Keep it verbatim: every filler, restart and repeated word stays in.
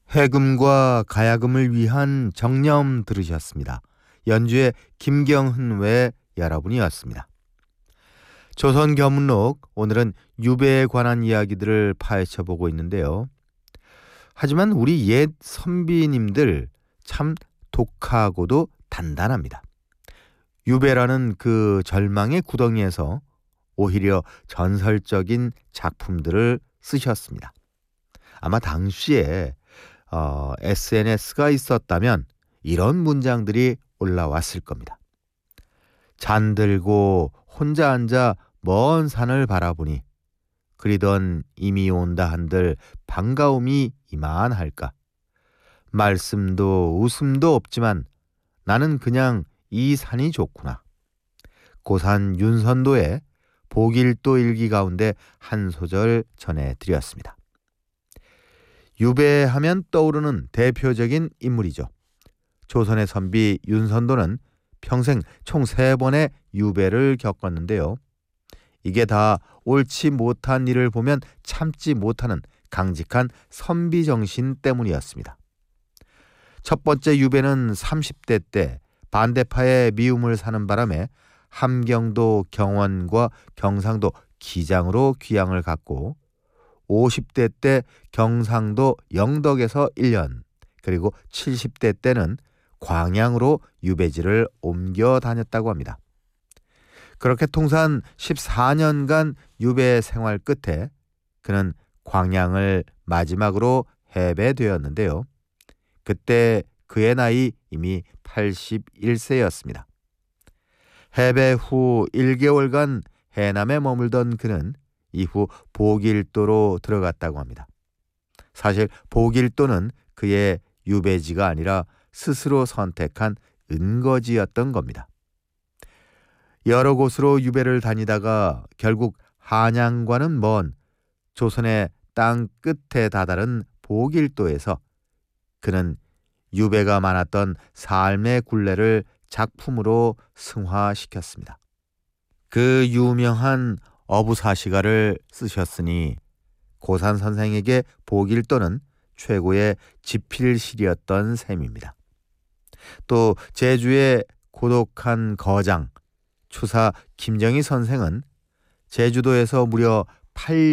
해금과 가야금을 위한 정념 들으셨습니다. 연주의 김경흔 외 여러분이었습니다. 조선 견문록, 오늘은 유배에 관한 이야기들을 파헤쳐보고 있는데요. 하지만 우리 옛 선비님들 참 독하고도 단단합니다. 유배라는 그 절망의 구덩이에서 오히려 전설적인 작품들을 쓰셨습니다. 아마 당시에 어, 에스엔에스가 있었다면 이런 문장들이 올라왔을 겁니다. 잔들고 혼자 앉아 먼 산을 바라보니 그리던 이미 온다 한들 반가움이 이만할까. 말씀도 웃음도 없지만 나는 그냥 이 산이 좋구나. 고산 윤선도의 보길도 일기 가운데 한 소절 전해드렸습니다. 유배하면 떠오르는 대표적인 인물이죠. 조선의 선비 윤선도는 평생 총 세 번의 유배를 겪었는데요. 이게 다 옳지 못한 일을 보면 참지 못하는 강직한 선비 정신 때문이었습니다. 첫 번째 유배는 삼십 대 때 반대파의 미움을 사는 바람에 함경도 경원과 경상도 기장으로 귀향을 갔고, 오십 대 때 경상도 영덕에서 일 년, 그리고 칠십 대 때는 광양으로 유배지를 옮겨 다녔다고 합니다. 그렇게 통산 십사 년간 유배 생활 끝에 그는 광양을 마지막으로 해배되었는데요. 그때 그의 나이 이미 팔십일 세였습니다. 해배 후 일 개월간 해남에 머물던 그는 이후 보길도로 들어갔다고 합니다. 사실 보길도는 그의 유배지가 아니라 스스로 선택한 은거지였던 겁니다. 여러 곳으로 유배를 다니다가 결국 한양과는 먼 조선의 땅 끝에 다다른 보길도에서 그는 유배가 많았던 삶의 굴레를 작품으로 승화시켰습니다. 그 유명한 어부사시가를 쓰셨으니 고산 선생에게 보길도는 최고의 지필실이었던 셈입니다. 또 제주의 고독한 거장 추사 김정희 선생은 제주도에서 무려 팔